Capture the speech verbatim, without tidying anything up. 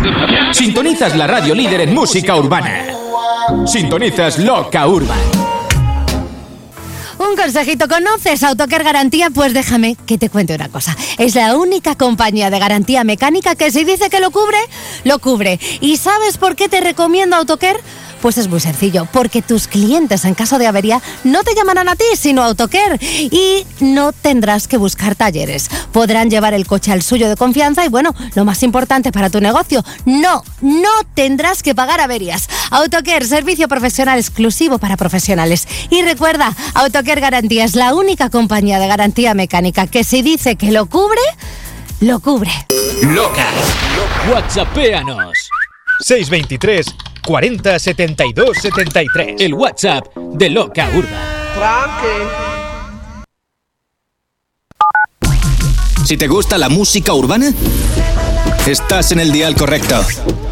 Sintonizas la radio líder en música urbana. Sintonizas Loca Urban. Un consejito, ¿conoces Autocare Garantía? Pues déjame que te cuente una cosa. Es la única compañía de garantía mecánica que si dice que lo cubre, lo cubre. ¿Y sabes por qué te recomiendo Autocare? Pues es muy sencillo, porque tus clientes en caso de avería no te llamarán a ti, sino a Autocare. Y no tendrás que buscar talleres. Podrán llevar el coche al suyo de confianza y bueno, lo más importante para tu negocio, no, no tendrás que pagar averías. Autocare, servicio profesional exclusivo para profesionales. Y recuerda, Autocare Garantía es la única compañía de garantía mecánica que si dice que lo cubre, lo cubre. Loca. WhatsAppéanos. seis veintitrés cuarenta setenta y dos setenta y tres. El WhatsApp de Loca Urban. Si te gusta la música urbana, estás en el dial correcto.